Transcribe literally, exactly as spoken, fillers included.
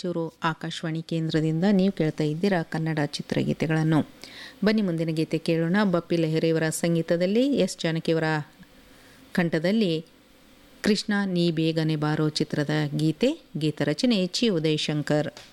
ರಾಯಚೂರು ಆಕಾಶವಾಣಿ ಕೇಂದ್ರದಿಂದ ನೀವು ಕೇಳ್ತಾ ಇದ್ದೀರಾ ಕನ್ನಡ ಚಿತ್ರಗೀತೆಗಳನ್ನು. ಬನ್ನಿ ಮುಂದಿನ ಗೀತೆ ಕೇಳೋಣ. ಬಪ್ಪಿ ಲಹಿರಿಯವರ ಸಂಗೀತದಲ್ಲಿ ಎಸ್ ಜಾನಕಿಯವರ ಕಂಠದಲ್ಲಿ ಕೃಷ್ಣ ನೀ ಬೇಗನೆ ಬಾರೋ ಚಿತ್ರದ ಗೀತೆ. ಗೀತರಚನೆ ಚಿ ಉದಯಶಂಕರ್.